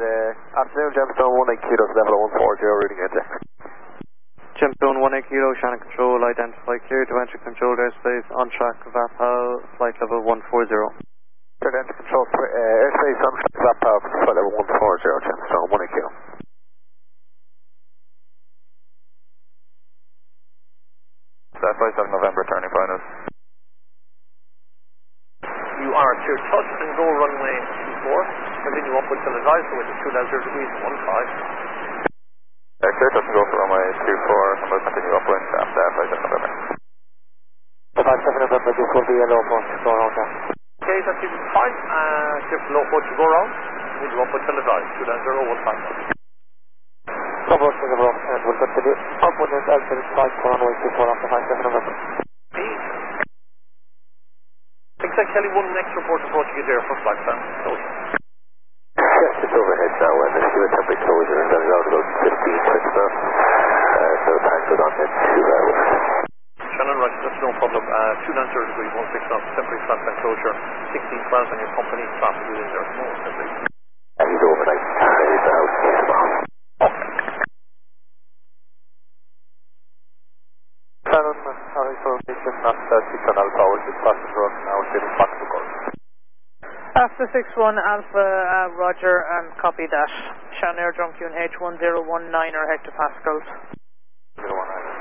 afternoon, Gemstone 18 Kilo, level 140, reading index. Gemstone 18 Kilo, Shannon Control, identify clear to enter controlled airspace, on track, VAPAL, flight level 140. Clear to enter control, airspace, on track, VAPAL, flight level 140, Gemstone 18 Kilo. Flight 7 November, turning finals. You are clear touch and go runway 24. Continue upwards till advised with the 2 Delta degrees 15. Clear touch and go for runway 24 and we'll continue upwind after flight 7 November. Flight 7 November, this will be a low point to go around now. Okay, that's even fine. Clear for low point to go around. Continue upwards till advised, 2 Delta 15. Cover us with a rough and we'll continue upward and altitude 5 for runway 24 after flight 7 November. Exec Kelly 1, next report approaching you there for flight 7. Yes, it's overhead now and there's still a temporary closure and that's around about 15 minutes now. So time goes on in 2 hours. Shannon, right, that's no problem. 2 Delta degrees 16 knots, temporary flight time closure, 16 miles on your company, traffic within there. No, and he's overnight. He's out tomorrow. Okay. Shannon, Harry formation at 6 Alpha, which is passenger run now, getting back to course. After 61 Alpha, Roger, and copy that. Shannon Air Drum Q H1019 or hectopascals.